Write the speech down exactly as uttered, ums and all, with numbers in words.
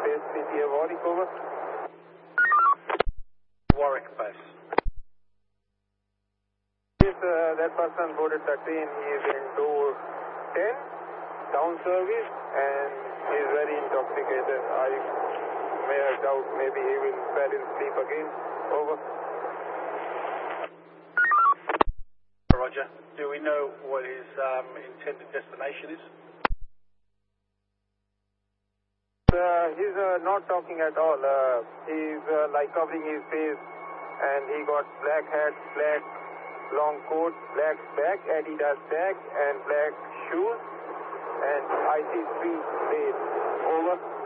base P T A Warwick, over. Warwick base. Yes, uh, that person boarded the train. He is in door ten, down service, and he is very intoxicated. I may have doubt maybe he will fall in sleep again. Over. Roger. Do we know what his um, intended destination is? Uh, he's uh, not talking at all. Uh, he's uh, like covering his face, and he got black hat, black long coat, black bag, Adidas bag, and black shoes, and I see three days. Over.